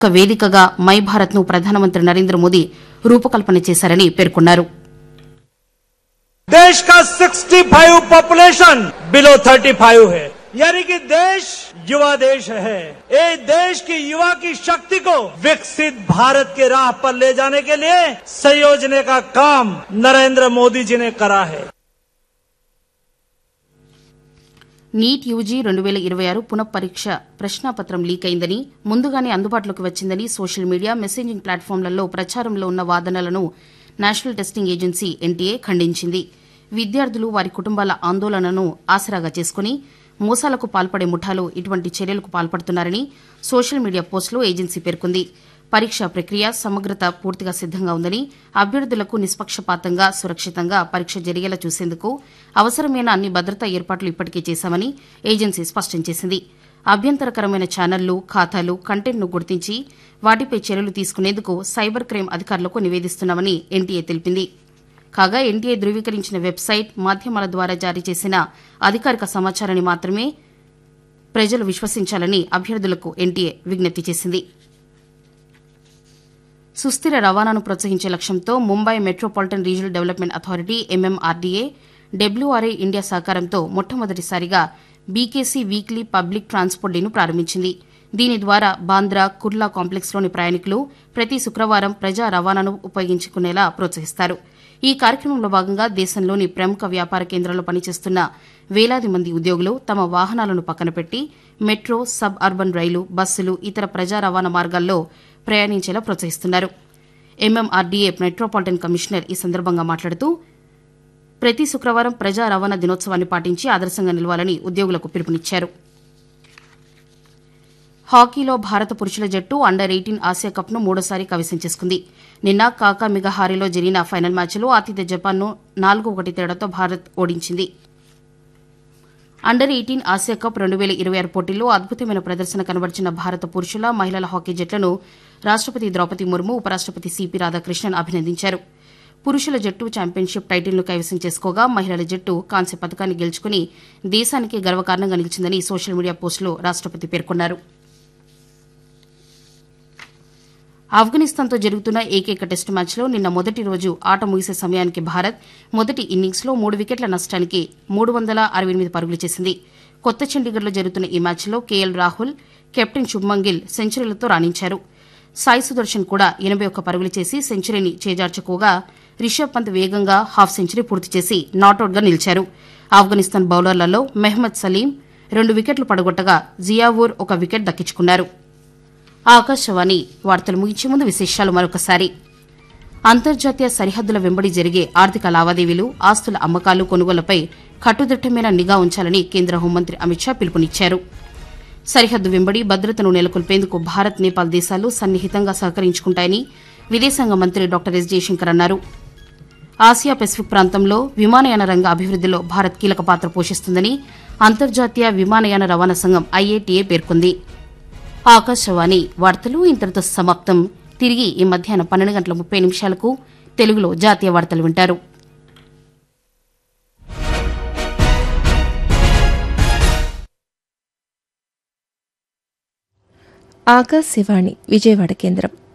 ఒక వేదికగా మై భారత్ ను ప్రధానమంత్రి నరేంద్ర మోదీ రూపకల్పన చేశారని పేర్కొన్నారు. देश का 65 पॉपुलेशन बिलो 35 है, यानी कि देश युवा देश है. ये देश की युवा की शक्ति को विकसित भारत के राह पर ले जाने के लिए संयोजने का काम नरेंद्र मोदी जी ने करा है. నీట్ యూజీ 2026 పునఃపరీక్ష ప్రశ్నాపత్రం లీక్ అయిందని, ముందుగానే అందుబాటులోకి వచ్చిందని సోషల్ మీడియా, మెసేజింగ్ ప్లాట్ఫామ్లలో ప్రచారంలో ఉన్న వాదనలను నేషనల్ టెస్టింగ్ ఏజెన్సీ ఎన్టీఏ ఖండించింది. విద్యార్థులు, వారి కుటుంబాల ఆందోళనను ఆసరాగా చేసుకుని మోసాలకు పాల్పడే ముఠాలు ఇటువంటి చర్యలకు పాల్పడుతున్నారని సోషల్ మీడియా పోస్టులో ఏజెన్సీ పేర్కొంది. పరీక్షా ప్రక్రియ సమగ్రత పూర్తిగా సిద్దంగా ఉందని, అభ్యర్థులకు నిష్పక్షపాతంగా, సురక్షితంగా పరీక్ష జరిగేలా చూసేందుకు అవసరమైన అన్ని భద్రతా ఏర్పాట్లు ఇప్పటికే చేశామని ఏజెన్సీ స్పష్టం చేసింది. అభ్యంతరకరమైన ఛానళ్లు, ఖాతాలు, కంటెంట్ను గుర్తించి వాటిపై చర్యలు తీసుకునేందుకు సైబర్ క్రైమ్ అధికారులకు నివేదిస్తున్నామని ఎన్టీఏ తెలిపింది. కాగా ఎన్టీఏ ధృవీకరించిన వెబ్సైట్, మాధ్యమాల ద్వారా జారీ చేసిన అధికారిక సమాచారాన్ని మాత్రమే ప్రజలు విశ్వసించాలని అభ్యర్థులకు ఎన్టీఏ విజ్ఞప్తి చేసింది. సుస్థిర రవాణాను ప్రోత్సహించే లక్ష్యంతో Mumbai metropolitan regional development authority MMRDA, WRA India సహకారంతో మొట్టమొదటిసారిగా బీకేసీ వీక్లీ పబ్లిక్ ట్రాన్స్పోర్ట్ డేను ప్రారంభించింది. దీని ద్వారా బాంద్రా, కుర్లా కాంప్లెక్స్లోని ప్రయాణికులు ప్రతి శుక్రవారం ప్రజా రవాణాను ఉపయోగించుకునేలా ప్రోత్సహిస్తారు. ఈ కార్యక్రమంలో భాగంగా దేశంలోని ప్రముఖ వ్యాపార కేంద్రాల్లో పనిచేస్తున్న వేలాది మంది ఉద్యోగులు తమ వాహనాలను పక్కన పెట్టి మెట్రో, సబ్ అర్బన్ రైలు, బస్సులు, ఇతర ప్రజా రవాణా మార్గాల్లో ప్రయాణించేలా ప్రోత్సహిస్తున్నారు. ఎంఎంఆర్డీఏ మెట్రోపాలిటన్ కమిషనర్ ఈ సందర్భంగా మాట్లాడుతూ ప్రతి శుక్రవారం ప్రజా రవాణా దినోత్సవాన్ని పాటించి ఆదర్శంగా నిలవాలని ఉద్యోగులకు పిలుపునిచ్చారు. హాకీలో భారత పురుషుల జట్టు అండర్-18 ఆసియా కప్ను మూడోసారి కైవసం చేసుకుంది. నిన్న కాకామిగహారీలో జరిగిన ఫైనల్ మ్యాచ్లో ఆతిథ్య జపాన్ను 4-1 తేడాతో భారత్ ఓడించింది. అండర్-18 ఆసియా కప్ 2026 పోటీల్లో అద్భుతమైన ప్రదర్శన కనబర్చిన భారత పురుషుల, మహిళల హాకీ జట్లను రాష్టపతి ద్రౌపది ముర్ము, ఉపరాష్టపతి సిపి రాధాకృష్ణన్ అభినందించారు. పురుషుల జట్టు ఛాంపియన్షిప్ టైటిల్ను కైవసం చేసుకోగా, మహిళల జట్టు కాంస్య పథకాన్ని గెలుచుకుని దేశానికి గర్వకారణంగా నిలిచిందని సోషల్ మీడియా పోస్టులో రాష్టపతి పేర్కొన్నారు. ఆఫ్ఘనిస్తాన్తో జరుగుతున్న ఏకైక టెస్టు మ్యాచ్లో నిన్న మొదటి రోజు ఆట ముగిసే సమయానికి భారత్ మొదటి ఇన్నింగ్స్లో 3 వికెట్ల నష్టానికి 368 పరుగులు చేసింది. కొత్త చండీగఢ్లో జరుగుతున్న ఈ మ్యాచ్లో కేఎల్ రాహుల్, కెప్టెన్ శుభ్మన్ గిల్ సెంచరీలతో రాణించారు. సాయి సుదర్శన్ కూడా 81 పరుగులు చేసి సెంచరీని చేజార్చుకోగా, రిషబ్ పంత్ వేగంగా హాఫ్ సెంచరీ పూర్తి చేసి నాటౌట్గా నిలిచారు. ఆఫ్ఘనిస్తాన్ బౌలర్లలో మెహ్మద్ సలీం 2 వికెట్లు పడగొట్టగా, జియావూర్ 1 వికెట్ దక్కించుకున్నారు. ఆకాశవాణి వార్తలు ముగించే ముందు విశేషాలు మరొకసారి. అంతర్జాతీయ సరిహద్దుల వెంబడి జరిగే ఆర్థిక లావాదేవీలు, ఆస్తుల అమ్మకాలు, కొనుగోళ్లపై కట్టుదిట్టమైన నిఘా ఉంచాలని కేంద్ర హోంమంత్రి అమిత్ షా పిలుపునిచ్చారు. సరిహద్దు వెంబడి భద్రతను నెలకొల్పేందుకు భారత్, నేపాల్ దేశాలు సన్నిహితంగా సహకరించుకుంటాయని విదేశాంగ మంత్రి డాక్టర్ ఎస్ జయశంకర్ అన్నారు. ఆసియా పెసిఫిక్ ప్రాంతంలో విమానయాన రంగ అభివృద్దిలో భారత్ కీలక పాత్ర పోషిస్తుందని అంతర్జాతీయ విమానయాన రవాణా సంఘం ఐఏటీఏ పేర్కొంది. ఆకాశవాణి వార్తలు ఇంతటితో సమాప్తం. తిరిగి ఈ మధ్యాహ్నం 12:30 తెలుగులో జాతీయ వార్తలు వింటారు. ఆకాశవాణి విజయవాడ కేంద్రం.